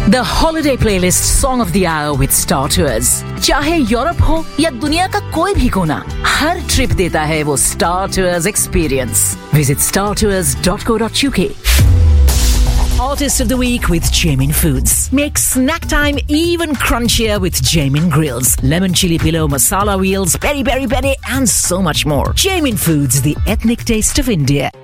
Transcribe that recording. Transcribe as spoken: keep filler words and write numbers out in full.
The holiday playlist song of the hour with Star Tours. चाहे Europe हो या दुनिया का कोई भी कोना, हर ट्रिप देता है वो Star Tours experience. Visit star tours dot co dot uk. Artist of the Week with Jamin Foods. Make snack time even crunchier with Jamin Grills. Lemon chili pillow, masala wheels, peri peri peri and so much more. Jamin Foods, the ethnic taste of India.